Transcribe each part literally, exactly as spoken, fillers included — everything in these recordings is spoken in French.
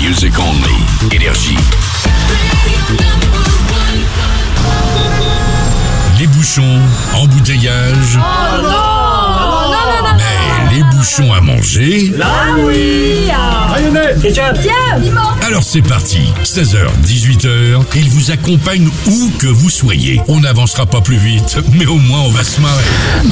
music only. Énergie. Les bouchons, embouteillage. Oh non, non, non, non. Mais les bouchons à manger. Là oui. Alors c'est parti, seize heures, dix-huit heures, il vous accompagne où que vous soyez. On n'avancera pas plus vite, mais au moins on va se marrer.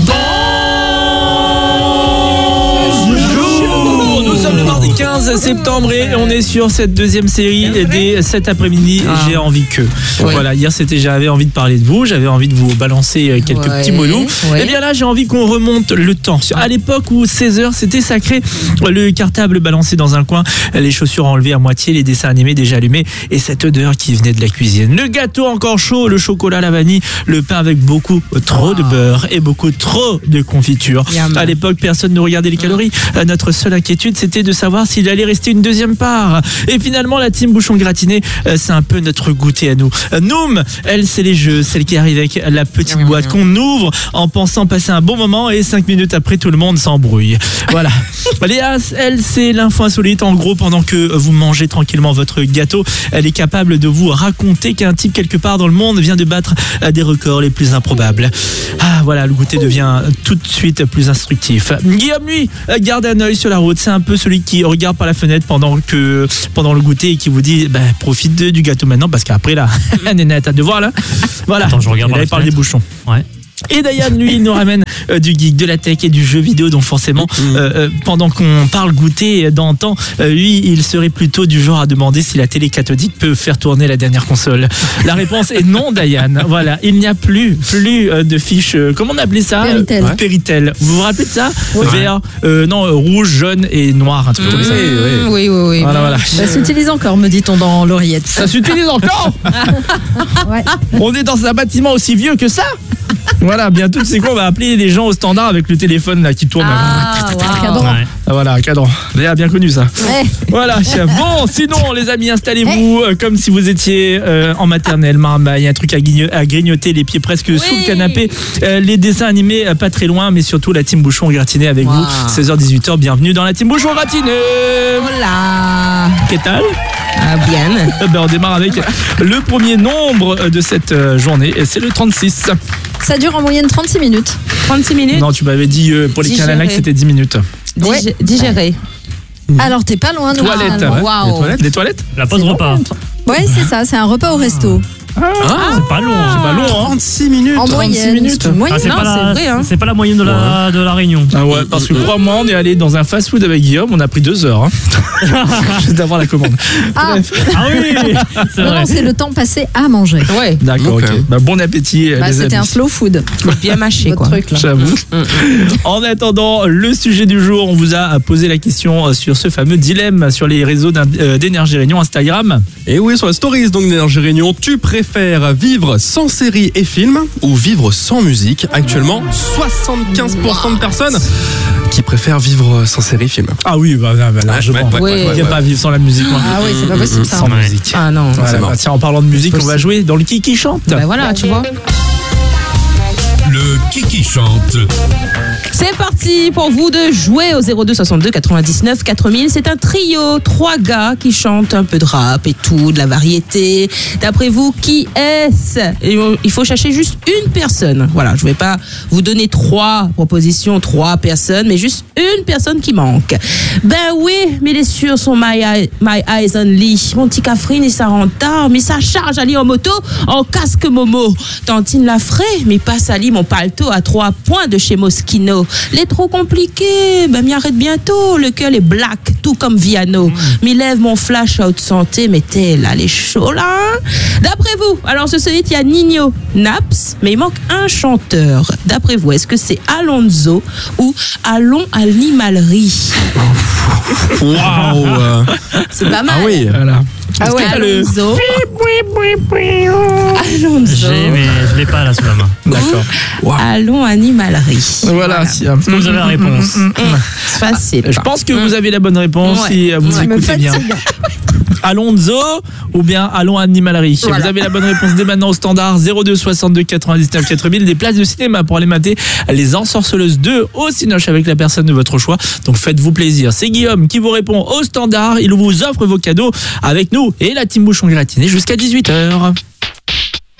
Bonjour, nous sommes le mardi quinze septembre et on est sur cette deuxième série des cet après-midi. Ah. J'ai envie que. Oui. Voilà, hier c'était j'avais envie de parler de vous, j'avais envie de vous balancer quelques ouais. petits mots. Ouais. Et bien là j'ai envie qu'on remonte le temps. À l'époque où seize heures c'était sacré, le cartable balancé dans un coin, les chaussures enlevées à moitié, les dessins animés déjà allumés et cette odeur qui venait de la cuisine. Le gâteau encore chaud, le chocolat à la vanille, le pain avec beaucoup trop de beurre et beaucoup trop de confiture. Yum. À l'époque personne ne regardait les calories. Notre seule inquiétude c'était de savoir s'il allait rester une deuxième part. Et finalement la team bouchon gratiné, c'est un peu notre goûter à nous. Noom, elle c'est les jeux, celle qui arrive avec la petite boîte qu'on ouvre en pensant passer un bon moment et cinq minutes après tout le monde s'embrouille. Voilà. Léa, elle c'est l'info insolite. En gros, pendant que vous mangez tranquillement votre gâteau, elle est capable de vous raconter qu'un type quelque part dans le monde vient de battre des records les plus improbables. Ah voilà, le goûter devient tout de suite plus instructif. Guillaume, lui, garde un œil sur la route. C'est un peu celui qui regarde par la fenêtre pendant que pendant le goûter et qui vous dit bah, profite de, du gâteau maintenant parce qu'après là, Nénette, t'as de voir là. Voilà. Attends, je regarde par la parle des bouchons. Ouais. Et Dayan, lui, il nous ramène euh, du geek, de la tech et du jeu vidéo, donc forcément, euh, euh, pendant qu'on parle goûter d'antan, euh, lui, il serait plutôt du genre à demander si la télé cathodique peut faire tourner la dernière console. La réponse est non, Dayan. Voilà, il n'y a plus, plus euh, de fiches. Euh, comment on appelait ça Péritel. Ouais. Péritel. Vous vous rappelez de ça ouais. Vert, euh, non, euh, rouge, jaune et noir, un truc comme mmh, ça. Oui, oui, oui. oui. Voilà, voilà. Ça s'utilise encore, me dit-on dans l'oreillette. Ça s'utilise encore. Ouais. On est dans un bâtiment aussi vieux que ça. Voilà, bientôt, tu sais quoi, on va appeler les gens au standard avec le téléphone là qui tourne. Ah, wow. Un cadran. Ouais. Voilà, un cadran. Léa, bien connu ça. Ouais. Voilà. Bon, sinon, les amis, installez-vous euh, comme si vous étiez euh, en maternelle. Marmaille, il y a un truc à, grigno- à grignoter, les pieds presque oui. sous le canapé. Euh, les dessins animés, euh, pas très loin, mais surtout la team Bouchon gratinée avec wow. vous. seize heures dix-huit heures, bienvenue dans la team Bouchon gratinée. Hola. Qu'est-ce que Ah, bien. Ben, on démarre avec le premier nombre de cette euh, journée, et c'est le trente-six. Ça dure en moyenne trente-six minutes. trente-six minutes. Non, tu m'avais dit euh, pour les canalacs c'était dix minutes. Dig- ouais. Digérer. Mmh. Alors t'es pas loin de toilettes. Ah, Ouais. wow. Les toilettes. Les toilettes. La pause c'est repas. Ouais, c'est ça, c'est un repas au resto. Ah, ah, c'est pas long. C'est pas long, hein. trente-six minutes. En moyenne. minutes. C'est moyenne. Ah, c'est, non, pas la, c'est vrai. Hein. C'est pas la moyenne de la, de la Réunion. Ah ouais, parce que crois-moi, on est allé dans un fast-food avec Guillaume, on a pris deux heures. Hein. Juste d'avoir la commande. Ah, ah oui, c'est non, vrai. non, c'est le temps passé à manger. Ouais. D'accord, ok. okay. Bah, bon appétit. Bah, les c'était amis. un slow food. Bien mâché, quoi. Truc, là. J'avoue. En attendant, le sujet du jour, on vous a posé la question sur ce fameux dilemme sur les réseaux d'Énergie Réunion Instagram. Et oui, sur la stories donc d'Énergie Réunion, tu préfères vivre sans séries et films ou vivre sans musique? Actuellement, soixante-quinze pour cent de personnes qui préfèrent vivre sans séries et films. Ah oui, bah, bah, largement. Ouais, ouais, ouais, il n'y a ouais, ouais. pas à vivre sans la musique. Moi. Ah oui, c'est pas possible ça. Sans Ouais. musique. Ah non. Voilà, bah, tiens, en parlant de musique, on va jouer dans le qui qui chante. Bah voilà, tu vois. Le qui qui chante. C'est parti pour vous de jouer au zéro deux soixante-deux quatre-vingt-dix-neuf quatre mille. C'est un trio, trois gars qui chantent un peu de rap et tout, de la variété. D'après vous, qui est-ce? Et il faut chercher juste une personne. Voilà, je ne vais pas vous donner trois propositions, trois personnes, mais juste une personne qui manque. Ben oui, mais les sûrs sont my, eye, my eyes only. Mon petit Cafrine, il s'en rend tard, mais ça charge Ali en moto, en casque Momo. Tantine la frais, mais passe Ali mon paletot à trois points de chez Moschino. Les trop compliqués, ben m'y arrête bientôt. Le cœur est black, tout comme Viano. M'y lève mon flash à haute santé, mais t'es là, les chauds là. D'après vous, alors ce solide, il y a Nino Naps, mais il manque un chanteur. D'après vous, est-ce que c'est Alonso ou Allons à l'Animalerie? Waouh. C'est pas mal. Ah oui. Voilà. Ah ouais, Alonso. Alonso. J'ai, mais je l'ai pas là sous la main. D'accord. Wow. Allons Animalerie. Voilà. Si, hein. Vous avez la réponse. C'est facile. Je pense que vous avez la bonne réponse Ouais. si vous Tu me écoutez bien. fatigues. Allons zoo ou bien allons animalerie. Voilà. Vous avez la bonne réponse dès maintenant au standard zéro deux soixante-deux quatre-vingt-dix-neuf quatre mille. Des places de cinéma pour aller mater Les Ensorceleuses deux au Cinoche avec la personne de votre choix. Donc faites-vous plaisir. C'est Guillaume qui vous répond au standard. Il vous offre vos cadeaux avec nous et la team Bouchon Gratiné jusqu'à dix-huit heures.